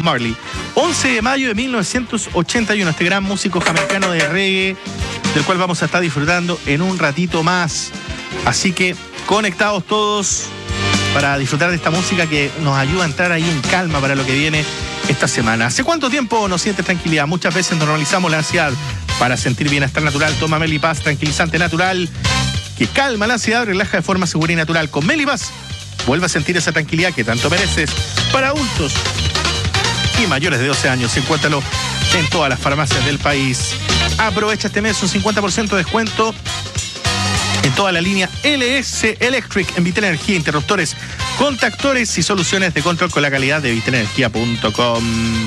Marley. 11 de mayo de 1981, este gran músico jamaicano de reggae, del cual vamos a estar disfrutando en un ratito más. Así que conectados todos para disfrutar de esta música que nos ayuda a entrar ahí en calma para lo que viene esta semana. ¿Hace cuánto tiempo nos sientes tranquilidad? Muchas veces normalizamos la ansiedad. Para sentir bienestar natural, toma Melipaz, tranquilizante natural, que calma la ansiedad, relaja de forma segura y natural. Con Melipaz, vuelve a sentir esa tranquilidad que tanto mereces. Para adultos y mayores de 12 años, encuéntralo en todas las farmacias del país. Aprovecha este mes un 50% de descuento en toda la línea LS Electric en Vital Energía, interruptores, contactores y soluciones de control con la calidad de vitalenergia.com.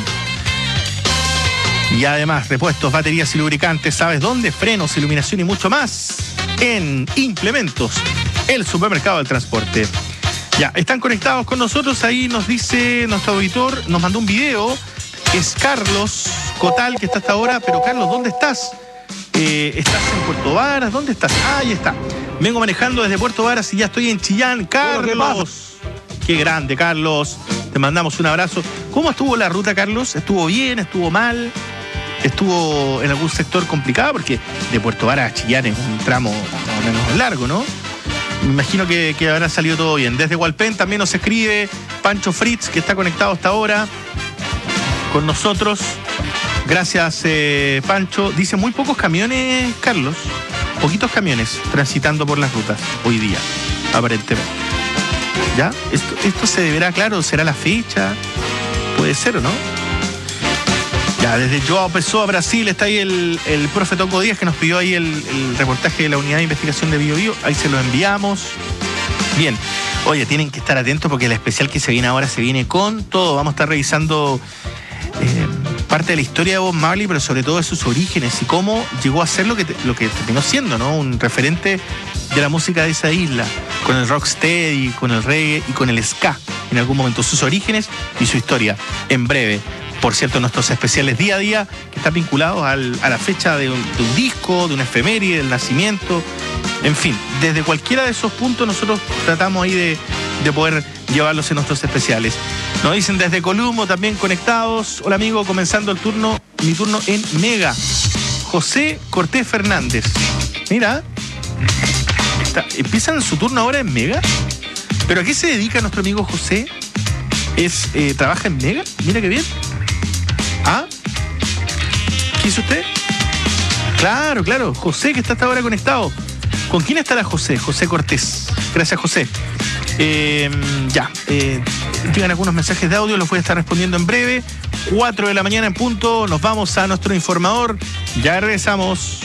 Y además, repuestos, baterías y lubricantes, ¿sabes dónde? Frenos, iluminación y mucho más en Implementos, el supermercado del transporte. Ya, están conectados con nosotros, ahí nos dice nuestro auditor, nos mandó un video, es Carlos Cotal, que está hasta ahora, pero Carlos, ¿dónde estás? ¿Estás en Puerto Varas? ¿Dónde estás? Ah, ahí está. Vengo manejando desde Puerto Varas y ya estoy en Chillán. Carlos, qué grande, Carlos. Te mandamos un abrazo. ¿Cómo estuvo la ruta, Carlos? ¿Estuvo bien? ¿Estuvo mal? ¿Estuvo en algún sector complicado? Porque de Puerto Varas a Chillán es un tramo más o menos largo, ¿no? Me imagino que habrá salido todo bien. Desde Hualpén también nos escribe Pancho Fritz, que está conectado hasta ahora con nosotros. Gracias, Pancho. Dice muy pocos camiones, Carlos. Poquitos camiones transitando por las rutas hoy día, aparentemente. ¿Ya? Esto se deberá, claro, será la fecha. Puede ser, ¿o no? Ya, desde Joao Pessoa, Brasil, está ahí el profe Toco Díaz, que nos pidió ahí el reportaje de la Unidad de Investigación de Biobío. Ahí se lo enviamos. Bien. Oye, tienen que estar atentos porque el especial que se viene ahora se viene con todo. Vamos a estar revisando parte de la historia de Bob Marley, pero sobre todo de sus orígenes y cómo llegó a ser lo que terminó siendo, ¿no? Un referente de la música de esa isla, con el rocksteady, con el reggae y con el ska en algún momento. Sus orígenes y su historia, en breve. Por cierto, nuestros especiales día a día, que están vinculados a la fecha de un disco, de una efeméride, del nacimiento. En fin, desde cualquiera de esos puntos nosotros tratamos ahí de poder llevarlos en nuestros especiales. Nos dicen desde Columbo también conectados. Hola amigo, comenzando mi turno en Mega. José Cortés Fernández. Mira, ¿empiezan su turno ahora en Mega? ¿Pero a qué se dedica nuestro amigo José? ¿Trabaja en Mega? Mira qué bien. ¿Ah? ¿Qué hizo usted? Claro, José, que está hasta ahora conectado. ¿Con quién estará José? José Cortés. Gracias, José. Llegan algunos mensajes de audio, los voy a estar respondiendo en breve. 4 de la mañana en punto, nos vamos a nuestro informador. Ya regresamos.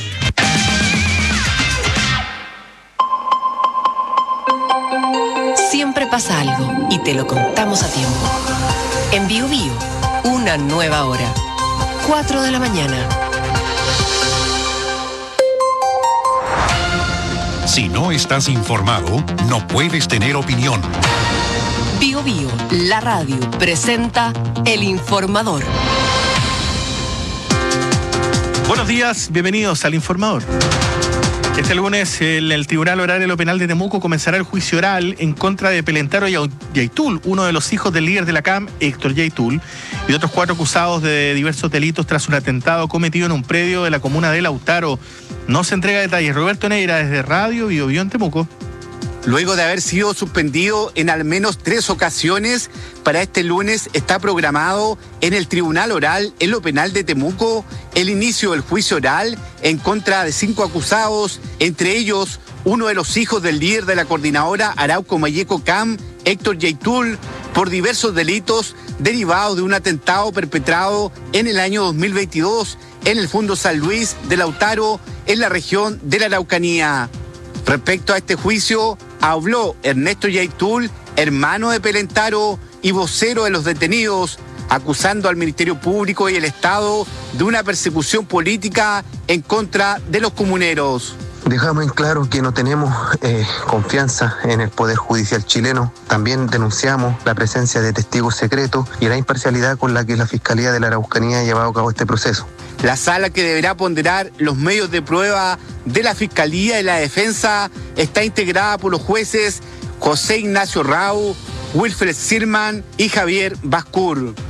Siempre pasa algo y te lo contamos a tiempo. En Biobío, una nueva hora. 4 de la mañana. Si no estás informado, no puedes tener opinión. Biobío, la radio, presenta El Informador. Buenos días, bienvenidos al Informador. Este lunes, en el Tribunal Oral de lo Penal de Temuco comenzará el juicio oral en contra de Pelentaro Yaitul, uno de los hijos del líder de la CAM, Héctor Yaitul, y de otros 4 acusados de diversos delitos tras un atentado cometido en un predio de la comuna de Lautaro. No se entrega detalles. Roberto Neira, desde Radio Biobío en Temuco. Luego de haber sido suspendido en al menos 3 ocasiones, para este lunes está programado en el Tribunal Oral en lo Penal de Temuco el inicio del juicio oral en contra de 5 acusados, entre ellos uno de los hijos del líder de la coordinadora Arauco Mayeco CAM, Héctor Yaitul, por diversos delitos derivados de un atentado perpetrado en el año 2022 en el Fondo San Luis de Lautaro, en la región de la Araucanía. Respecto a este juicio, habló Ernesto Yaitul, hermano de Pelentaro y vocero de los detenidos, acusando al Ministerio Público y el Estado de una persecución política en contra de los comuneros. Dejamos en claro que no tenemos confianza en el Poder Judicial chileno. También denunciamos la presencia de testigos secretos y la imparcialidad con la que la Fiscalía de la Araucanía ha llevado a cabo este proceso. La sala que deberá ponderar los medios de prueba de la Fiscalía y la Defensa está integrada por los jueces José Ignacio Rau, Wilfred Sirman y Javier Bascur.